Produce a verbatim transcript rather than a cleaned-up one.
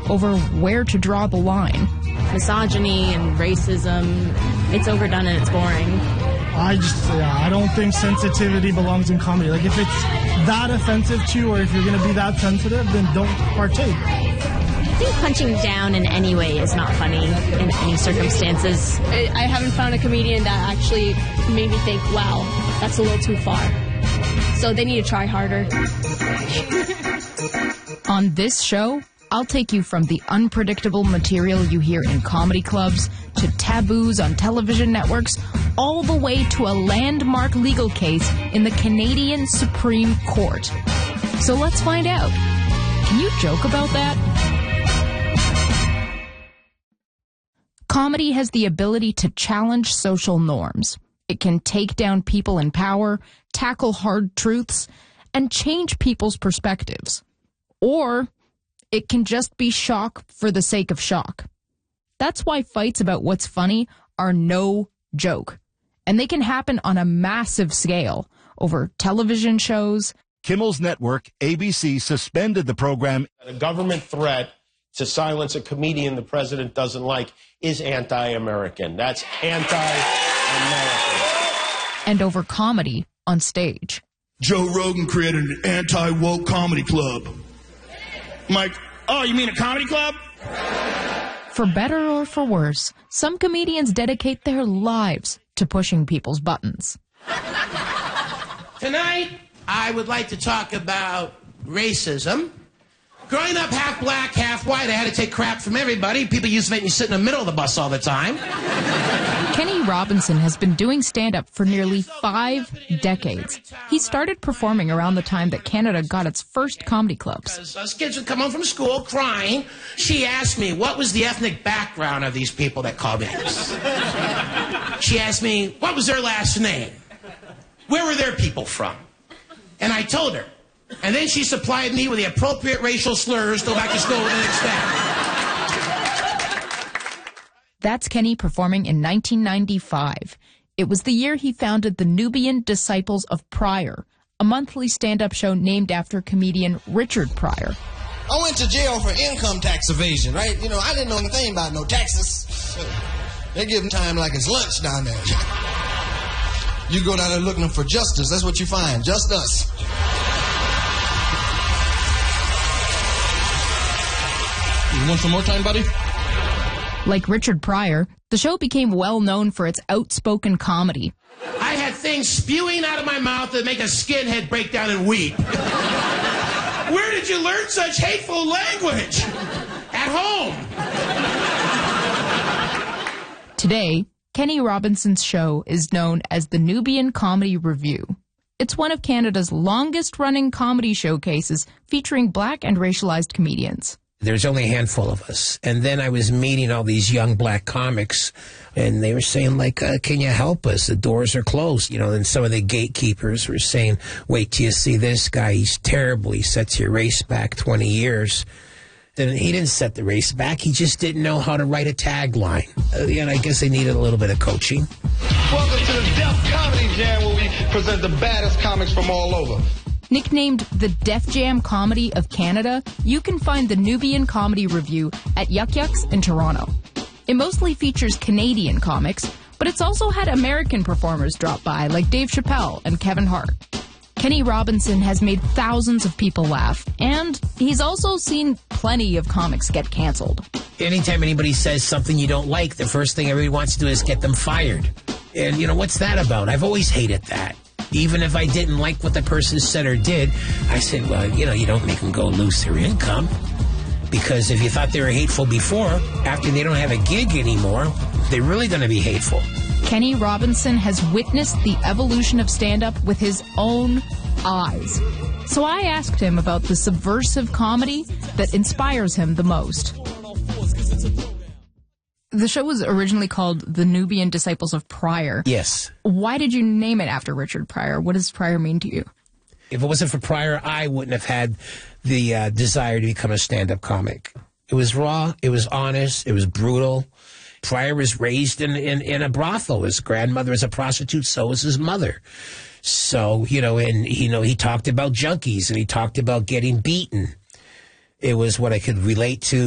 over where to draw the line. Misogyny and racism, it's overdone and it's boring. I just, yeah, I don't think sensitivity belongs in comedy. Like, if it's that offensive to you, or if you're going to be that sensitive, then don't partake. I think punching down in any way is not funny in any circumstances. I, I haven't found a comedian that actually made me think, wow, that's a little too far. So they need to try harder. On this show, I'll take you from the unpredictable material you hear in comedy clubs to taboos on television networks, all the way to a landmark legal case in the Canadian Supreme Court. So let's find out. Can you joke about that? Comedy has the ability to challenge social norms. It can take down people in power, tackle hard truths, and change people's perspectives. Or it can just be shock for the sake of shock. That's why fights about what's funny are no joke. And they can happen on a massive scale over television shows. Kimmel's network, A B C, suspended the program. A government threat to silence a comedian the president doesn't like is anti-American. That's anti-American. And over comedy on stage. Joe Rogan created an anti-woke comedy club. Mike, oh, you mean a comedy club? For better or for worse, some comedians dedicate their lives to pushing people's buttons. Tonight, I would like to talk about racism. Growing up half black, half white, I had to take crap from everybody. People used to make me sit in the middle of the bus all the time. Kenny Robinson has been doing stand-up for nearly five decades. He started performing around the time that Canada got its first comedy clubs. Us kids would come home from school crying. She asked me, what was the ethnic background of these people that called in? She asked me, what was their last name? Where were their people from? And I told her. And then she supplied me with the appropriate racial slurs to go back to school the next day. That's Kenny performing in nineteen ninety-five. It was the year he founded the Nubian Disciples of Pryor, a monthly stand-up show named after comedian Richard Pryor. I went to jail for income tax evasion, right? You know, I didn't know anything about no taxes. They give them time like it's lunch down there. You go down there looking for justice, that's what you find, just us. You want some more time, buddy? Like Richard Pryor, the show became well known for its outspoken comedy. I had things spewing out of my mouth that make a skinhead break down and weep. Where did you learn such hateful language? At home. Today, Kenny Robinson's show is known as the Nubian Comedy Review. It's one of Canada's longest-running comedy showcases featuring black and racialized comedians. There's only a handful of us. And then I was meeting all these young black comics, and they were saying, like, uh, can you help us? The doors are closed. You know, and some of the gatekeepers were saying, wait till you see this guy. He's terrible. He sets your race back twenty years. Then he didn't set the race back. He just didn't know how to write a tagline. Uh, and I guess they needed a little bit of coaching. Welcome to the Def Comedy Jam, where we present the baddest comics from all over. Nicknamed the Def Jam Comedy of Canada, you can find the Nubian Comedy Review at Yuck Yucks in Toronto. It mostly features Canadian comics, but it's also had American performers drop by, like Dave Chappelle and Kevin Hart. Kenny Robinson has made thousands of people laugh, and he's also seen plenty of comics get canceled. Anytime anybody says something you don't like, the first thing everybody wants to do is get them fired. And, you know, what's that about? I've always hated that. Even if I didn't like what the person said or did, I said, well, you know, you don't make them go lose their income. Because if you thought they were hateful before, after they don't have a gig anymore, they're really going to be hateful. Kenny Robinson has witnessed the evolution of stand-up with his own eyes. So I asked him about the subversive comedy that inspires him the most. The show was originally called The Nubian Disciples of Pryor. Yes. Why did you name it after Richard Pryor? What does Pryor mean to you? If it wasn't for Pryor, I wouldn't have had the uh, desire to become a stand-up comic. It was raw. It was honest. It was brutal. Pryor was raised in, in, in a brothel. His grandmother was a prostitute, so was his mother. So, you know, and, you know, he talked about junkies and he talked about getting beaten. It was what I could relate to.